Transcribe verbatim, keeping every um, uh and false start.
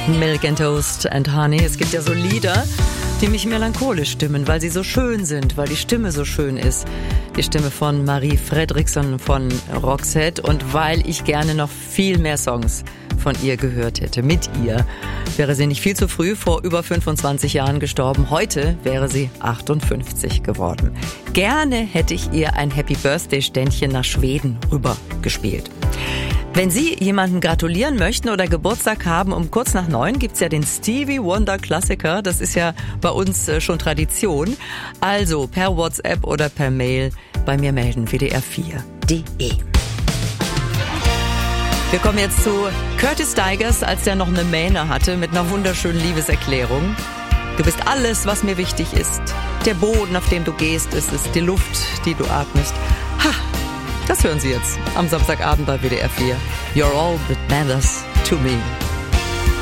Milk and Toast and Honey. Es gibt ja so Lieder, die mich melancholisch stimmen, weil sie so schön sind, weil die Stimme so schön ist. Die Stimme von Marie Fredriksson von Roxette und weil ich gerne noch viel mehr Songs von ihr gehört hätte. Mit ihr wäre sie nicht viel zu früh, vor über fünfundzwanzig Jahren gestorben. Heute wäre sie achtundfünfzig geworden. Gerne hätte ich ihr ein Happy Birthday Ständchen nach Schweden rüber gespielt. Wenn Sie jemanden gratulieren möchten oder Geburtstag haben, um kurz nach neun gibt's ja den Stevie Wonder Klassiker. Das ist ja bei uns schon Tradition. Also per WhatsApp oder per Mail bei mir melden, w d r vier punkt d e. Wir kommen jetzt zu Curtis Stigers, als der noch eine Mähne hatte, mit einer wunderschönen Liebeserklärung. Du bist alles, was mir wichtig ist. Der Boden, auf dem du gehst, es ist die Luft, die du atmest. Ha! Das hören Sie jetzt am Samstagabend bei W D R vier. You're all that matters to me.